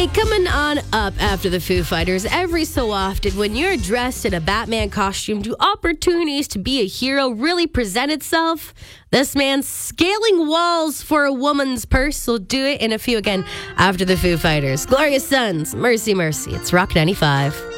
Hey, coming on up after the Foo Fighters, every so often when you're dressed in a Batman costume, do opportunities to be a hero really present itself? This man scaling walls for a woman's purse will do it in a few again after the Foo Fighters. Glorious Sons, Mercy Mercy. It's Rock 95.